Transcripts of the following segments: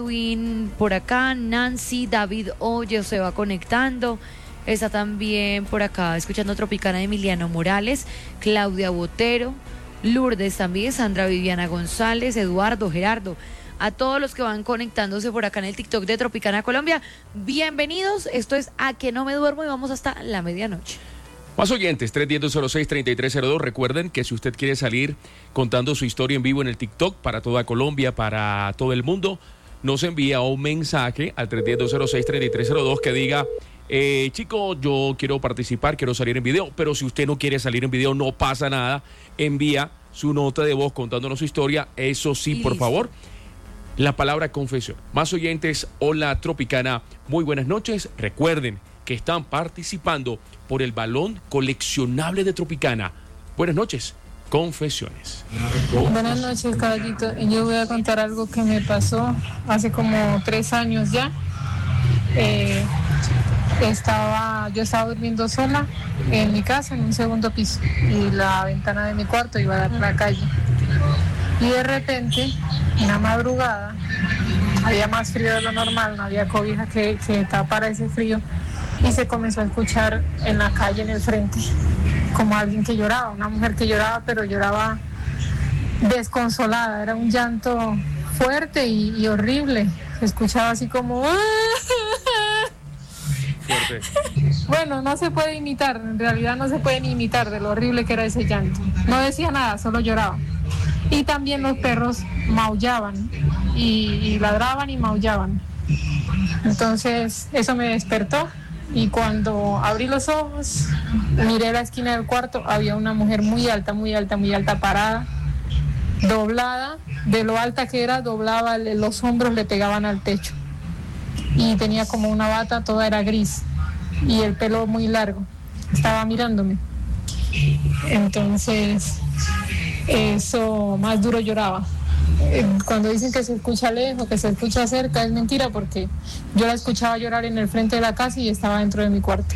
Edwin por acá, Nancy, David Oye se va conectando. Está también por acá escuchando Tropicana, Emiliano Morales, Claudia Botero, Lourdes también, Sandra Viviana González, Eduardo, Gerardo. A todos los que van conectándose por acá en el TikTok de Tropicana Colombia, bienvenidos. Esto es A Que No Me Duermo y vamos hasta la medianoche. Más oyentes, 310-206-3302. Recuerden que si usted quiere salir contando su historia en vivo en el TikTok para toda Colombia, para todo el mundo, nos envía un mensaje al 310-206-3302 que diga, chico, yo quiero participar, quiero salir en video, pero si usted no quiere salir en video, no pasa nada, envía su nota de voz contándonos su historia, eso sí, por favor, la palabra confesión. Más oyentes, hola Tropicana, muy buenas noches, recuerden que están participando por el balón coleccionable de Tropicana. Buenas noches, confesiones. Buenas noches, caballito. Yo voy a contar algo que me pasó hace como 3 años ya. Yo estaba durmiendo sola en mi casa, en un segundo piso, y la ventana de mi cuarto iba a dar a la calle. Y de repente, en la madrugada, había más frío de lo normal, no había cobija que tapara ese frío, y se comenzó a escuchar en la calle, en el frente, como alguien que lloraba, una mujer que lloraba, pero lloraba desconsolada, era un llanto fuerte y horrible, se escuchaba así como... Fuerte. Bueno, no se puede imitar, en realidad no se puede ni imitar de lo horrible que era ese llanto. No decía nada, solo lloraba. Y también los perros maullaban y ladraban y maullaban. Entonces eso me despertó y cuando abrí los ojos, miré la esquina del cuarto, había una mujer muy alta, parada, doblada, de lo alta que era, doblaba los hombros, le pegaban al techo. Y tenía como una bata, toda era gris y el pelo muy largo, estaba mirándome. Entonces eso más duro lloraba. Cuando dicen que se escucha lejos, que se escucha cerca, es mentira, porque yo la escuchaba llorar en el frente de la casa y estaba dentro de mi cuarto.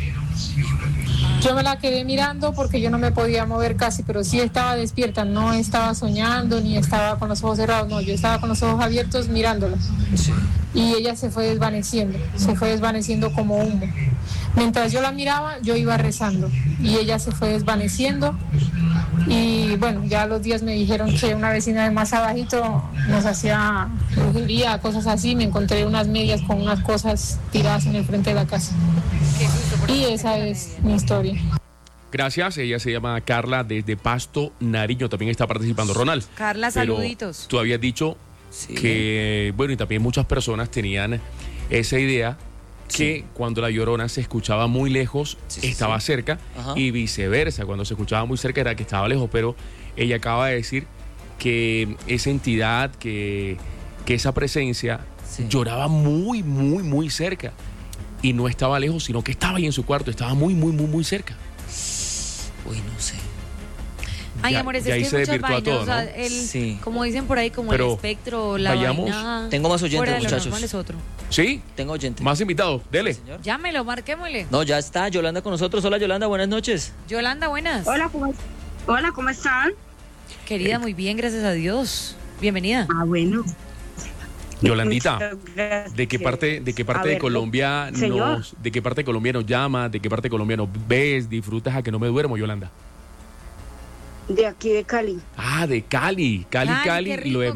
Yo me la quedé mirando porque yo no me podía mover casi, pero sí estaba despierta, no estaba soñando ni estaba con los ojos cerrados, no, yo estaba con los ojos abiertos mirándola. Sí. Y ella se fue desvaneciendo como humo. Mientras yo la miraba, yo iba rezando y ella se fue desvaneciendo. Y bueno, ya los días me dijeron que una vecina de más abajito nos hacía brujería, cosas así. Me encontré unas medias con unas cosas tiradas en el frente de la casa. Y esa es mi historia. Gracias, ella se llama Carla desde Pasto, Nariño, también está participando. Ronald. Carla, saluditos. Tú habías dicho que, bueno, y también muchas personas tenían esa idea que cuando la Llorona se escuchaba muy lejos, estaba cerca. Ajá. Y viceversa, cuando se escuchaba muy cerca era que estaba lejos, pero ella acaba de decir que esa entidad, que esa presencia lloraba muy, muy, muy cerca y no estaba lejos, sino que estaba ahí en su cuarto, estaba muy, muy, muy, muy cerca. Uy, no sé. Ay, amores, es que hay muchas vainas, todo, ¿no? O sea, como dicen por ahí, como pero el espectro, la vaina. Tengo más oyentes, muchachos. Es otro. ¿Sí? Tengo oyentes. Más invitados, dele. ¿Sí, llámelo, marquémosle. No, ya está Yolanda con nosotros. Hola, Yolanda, buenas noches. Yolanda, buenas. Hola, ¿cómo están? Querida, muy bien, gracias a Dios. Bienvenida. Ah, bueno. Yolandita, ¿de qué parte de Colombia de qué parte de Colombia nos llama? ¿De qué parte de Colombia nos ves? ¿Disfrutas A Que No Me Duermo, Yolanda? De aquí de Cali. Ah, de Cali. Cali. Qué rico.